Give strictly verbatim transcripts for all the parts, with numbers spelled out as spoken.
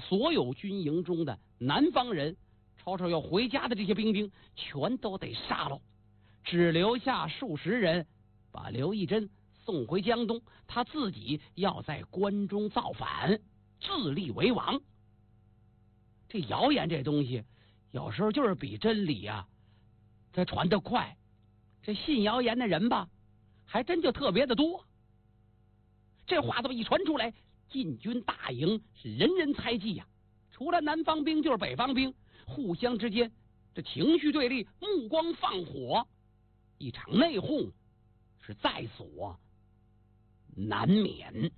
所有军营中的南方人，吵吵要回家的这些兵兵，全都得杀喽，只留下数十人，把刘义珍送回江东，他自己要在关中造反，自立为王。这谣言这东西，有时候就是比真理啊，它传得快。这信谣言的人吧，还真就特别的多。这话这么一传出来，晋军大营是人人猜忌呀、啊，除了南方兵就是北方兵，互相之间这情绪对立，目光放火，一场内讧是在所难免。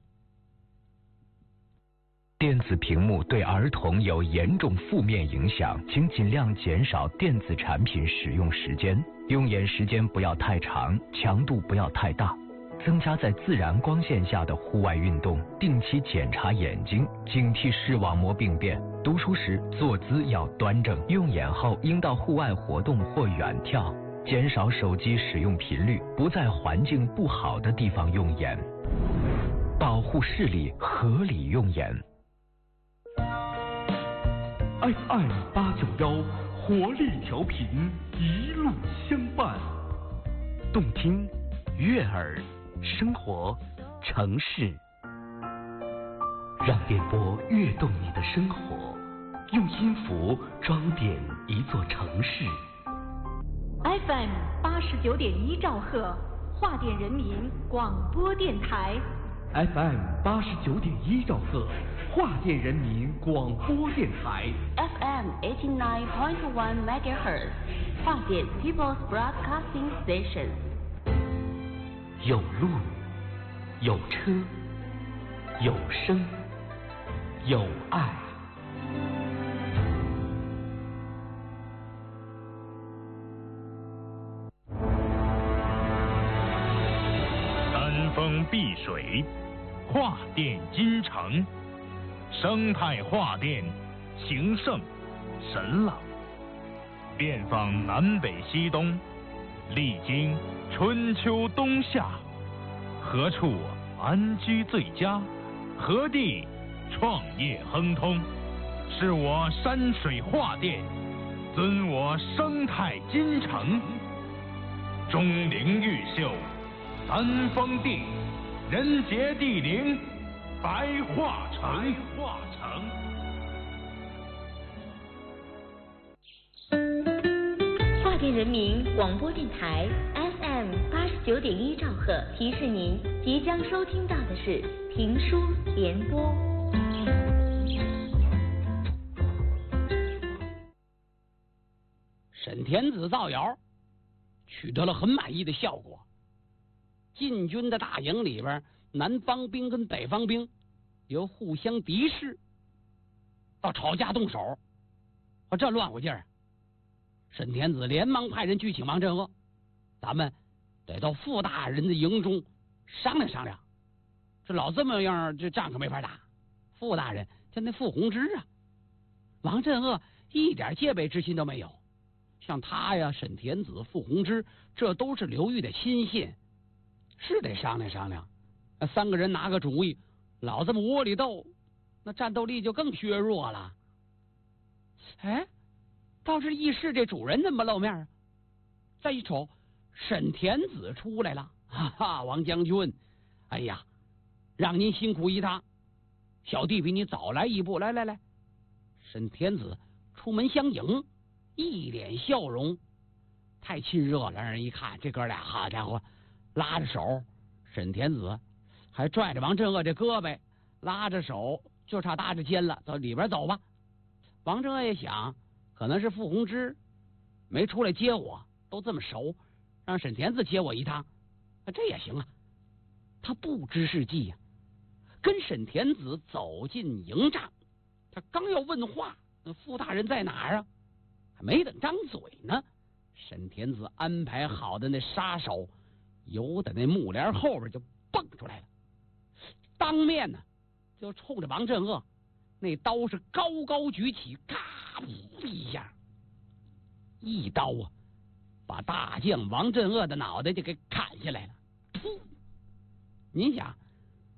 电子屏幕对儿童有严重负面影响，请尽量减少电子产品使用时间，用眼时间不要太长，强度不要太大，增加在自然光线下的户外运动，定期检查眼睛，警惕视网膜病变。读书时坐姿要端正，用眼后应到户外活动或远眺，减少手机使用频率，不在环境不好的地方用眼，保护视力，合理用眼。 F M 八九幺活力调频，一路相伴， 动听、悦耳、生活、城市，让电波跃动你的生活，用音符装点一座城市。 F M 八十九点一兆赫，华电人民广播电台。 F M 八十九点一兆赫，华电人民广播电台。 F M eighty nine point one megahertz， 华电 People's Broadcasting Station。 有路，有车，有声，有爱。 山峰碧水，华电金城，生态化电，情圣神朗，遍访南北西东，历经春秋冬夏，何处安居最佳？何地创业亨通？是我山水画电，尊我生态金城。钟灵毓秀，三峰地，人杰地灵，白桦城。白桦城。 华电人民广播电台 F M 八十九点一兆赫，提示您即将收听到的是评书联播。 沈田子造谣取得了很满意的效果，晋军的大营里边，南方兵跟北方兵由互相敌视到吵架动手，啊，这乱乎劲儿。沈田子连忙派人去请王镇恶，咱们得到傅大人的营中商量商量。这老这么样，这仗可没法打。傅大人就那傅弘之啊，王镇恶一点戒备之心都没有。像他呀，沈田子、傅弘之，这都是刘裕的亲信，是得商量商量。那三个人拿个主意，老这么窝里斗，那战斗力就更削弱了。哎，倒是议事这主人怎么露面啊？再一瞅，沈田子出来了，哈哈，王将军，哎呀，让您辛苦一趟，小弟比你早来一步，来来来。沈田子出门相迎，一脸笑容，太亲热了。让人一看，这哥俩，好家伙，拉着手，沈田子还拽着王镇恶这胳膊，拉着手就差搭着肩了，到里边走吧。王镇恶也想，可能是傅弘之没出来接我，都这么熟，让沈田子接我一趟，这也行啊。他不知是计呀、啊，跟沈田子走进营帐，他刚要问话，那傅大人在哪儿啊？还没等张嘴呢，沈田子安排好的那杀手由在那幕帘后边就蹦出来了，当面呢就冲着王镇恶，那刀是高高举起，咔噗一下，一刀啊把大将王镇恶的脑袋就给砍下来了。噗！您想，